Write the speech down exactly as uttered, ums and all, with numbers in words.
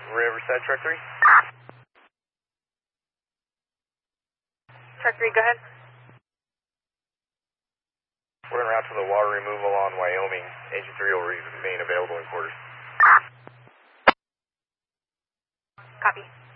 Riverside, truck three. Truck three, go ahead. We're en route to the water removal on Wyoming. Engine three will remain available in quarters. Copy.